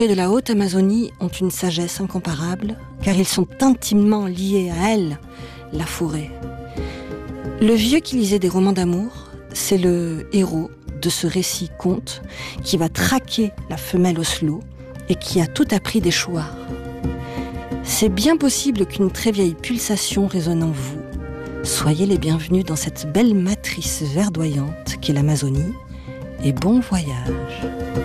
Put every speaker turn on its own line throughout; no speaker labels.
de la haute Amazonie ont une sagesse incomparable, car ils sont intimement liés à elle, la forêt. Le vieux qui lisait des romans d'amour, c'est le héros de ce récit conte qui va traquer la femelle Oslo et qui a tout appris des chouards. C'est bien possible qu'une très vieille pulsation résonne en vous. Soyez les bienvenus dans cette belle matrice verdoyante qu'est l'Amazonie et bon voyage.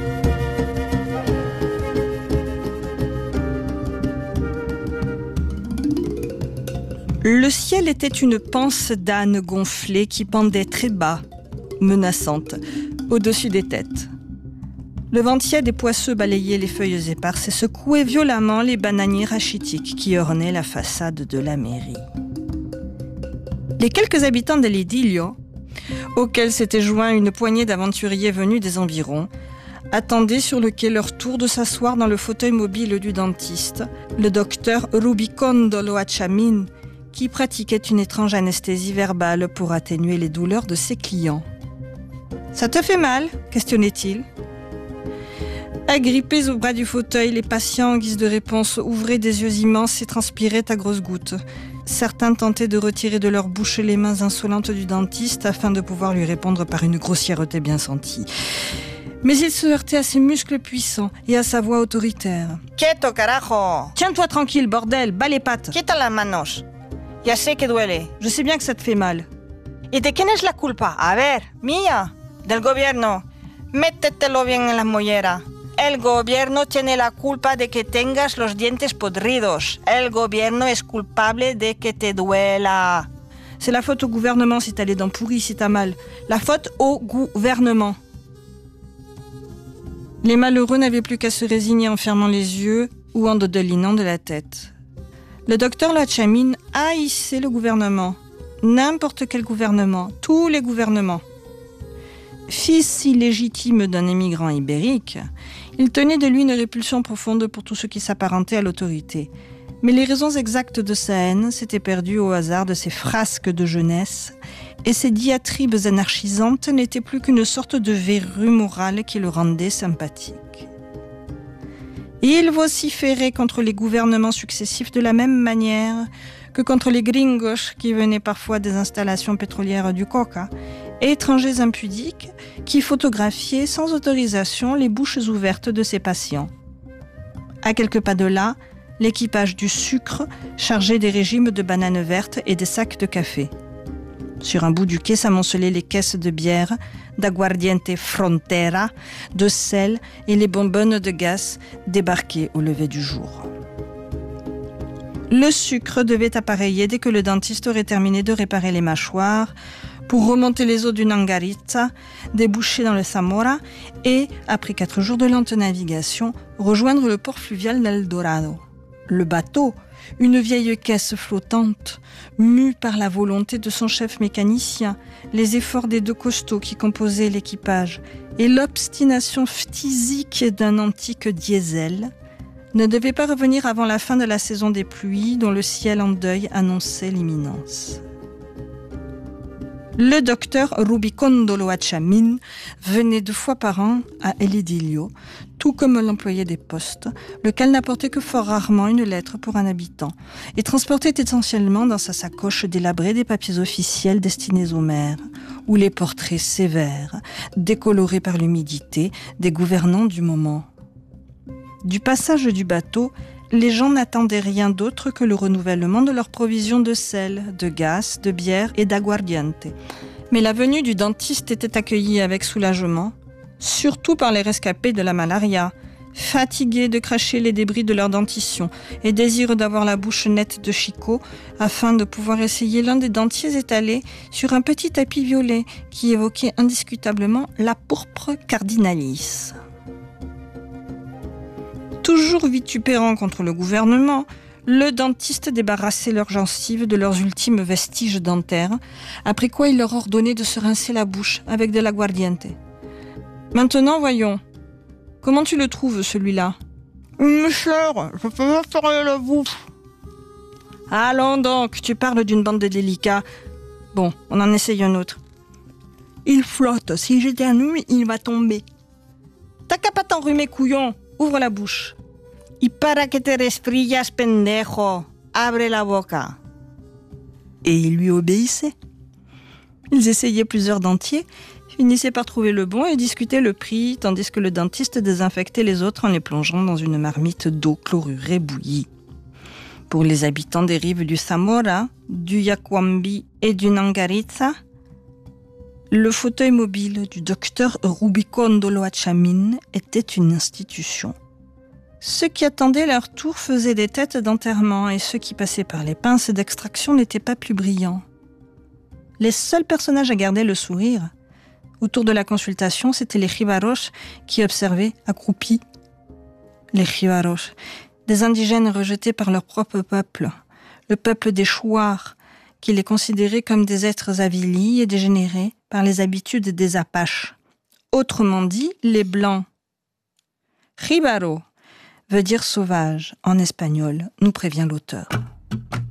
Le ciel était une panse d'âne gonflée qui pendait très bas, menaçante, au-dessus des têtes. Le vent tiède et poisseux balayait les feuilles éparses et secouait violemment les bananiers rachitiques qui ornaient la façade de la mairie. Les quelques habitants de l'Idilio, auxquels s'était joint une poignée d'aventuriers venus des environs, attendaient sur le quai leur tour de s'asseoir dans le fauteuil mobile du dentiste, le docteur Rubicondo Loachamin, qui pratiquait une étrange anesthésie verbale pour atténuer les douleurs de ses clients. « Ça te fait mal ?» questionnait-il. Agrippés au bras du fauteuil, les patients, en guise de réponse, ouvraient des yeux immenses et transpiraient à grosses gouttes. Certains tentaient de retirer de leur bouche les mains insolentes du dentiste afin de pouvoir lui répondre par une grossièreté bien sentie. Mais il se heurtait à ses muscles puissants et à sa voix autoritaire.
« Quieto, carajo !»«
Tiens-toi tranquille, bordel, bas les pattes !»«
Quita las manos !»« Ya sé que duele !»«
Je sais bien que ça te fait mal. »«
¿Y de quién es la culpa? A ver, mía, del gobierno. Métetelo bien en la mollera. El gobierno tiene la culpa de que tengas los dientes podridos. El gobierno es culpable de que te duela. »
C'est la faute au gouvernement si t'as les dents pourries, si t'as mal. La faute au gouvernement. Les malheureux n'avaient plus qu'à se résigner en fermant les yeux ou en dodelinant de la tête. Le docteur Loachamin haïssait le gouvernement. N'importe quel gouvernement, tous les gouvernements. Fils illégitime d'un émigrant ibérique, il tenait de lui une répulsion profonde pour tout ce qui s'apparentait à l'autorité. Mais les raisons exactes de sa haine s'étaient perdues au hasard de ses frasques de jeunesse, et ses diatribes anarchisantes n'étaient plus qu'une sorte de verrue morale qui le rendait sympathique. Il vociférait contre les gouvernements successifs de la même manière que contre les gringos qui venaient parfois des installations pétrolières du Coca, étrangers impudiques qui photographiaient sans autorisation les bouches ouvertes de ses patients. À quelques pas de là, l'équipage du sucre chargeait des régimes de bananes vertes et des sacs de café. Sur un bout du quai s'amoncelaient les caisses de bière, d'aguardiente frontera, de sel et les bonbonnes de gaz débarquées au lever du jour. Le sucre devait appareiller dès que le dentiste aurait terminé de réparer les mâchoires pour remonter les eaux du Nangaritza, déboucher dans le Zamora et, après 4 jours de lente navigation, rejoindre le port fluvial d'Eldorado. Le bateau, une vieille caisse flottante, mue par la volonté de son chef mécanicien, les efforts des 2 costauds qui composaient l'équipage et l'obstination phtisique d'un antique diesel, ne devait pas revenir avant la fin de la saison des pluies dont le ciel en deuil annonçait l'imminence. Le docteur Rubicondo Loachamin venait 2 fois par an à El Idilio, tout comme l'employé des postes, lequel n'apportait que fort rarement une lettre pour un habitant, et transportait essentiellement dans sa sacoche délabrée des papiers officiels destinés aux maires, ou les portraits sévères, décolorés par l'humidité, des gouvernants du moment. Du passage du bateau, les gens n'attendaient rien d'autre que le renouvellement de leurs provisions de sel, de gaz, de bière et d'aguardiente. Mais la venue du dentiste était accueillie avec soulagement, surtout par les rescapés de la malaria, fatigués de cracher les débris de leur dentition et désireux d'avoir la bouche nette de Chico afin de pouvoir essayer l'un des dentiers étalés sur un petit tapis violet qui évoquait indiscutablement la pourpre cardinalis. Toujours vitupérant contre le gouvernement, le dentiste débarrassait leurs gencives de leurs ultimes vestiges dentaires, après quoi il leur ordonnait de se rincer la bouche avec de l'aguardiente. Maintenant, voyons, comment tu le trouves, celui-là ?
Monsieur, je peux pas faire la bouche.
Allons donc, tu parles d'une bande de délicats. Bon, on en essaye un autre.
Il flotte, si j'éternue, il va tomber.
T'as qu'à pas t'enrhumer, couillon. ouvre la bouche.
Y para que te resfrillas, pendejo, abre la boca.
Et ils lui obéissaient. Ils essayaient plusieurs dentiers, finissaient par trouver le bon et discutaient le prix, tandis que le dentiste désinfectait les autres en les plongeant dans une marmite d'eau chlorurée bouillie. Pour les habitants des rives du Zamora, du Yacuambi et du Nangaritza, le fauteuil mobile du docteur Rubicondo Loachamin était une institution. Ceux qui attendaient leur tour faisaient des têtes d'enterrement et ceux qui passaient par les pinces d'extraction n'étaient pas plus brillants. Les seuls personnages à garder le sourire autour de la consultation, c'étaient les jibaros qui observaient accroupis. Les jibaros, des indigènes rejetés par leur propre peuple, le peuple des Chouars, qui les considérait comme des êtres avilis et dégénérés par les habitudes des Apaches. Autrement dit, les Blancs. Jibaro veut dire sauvage en espagnol, nous prévient l'auteur.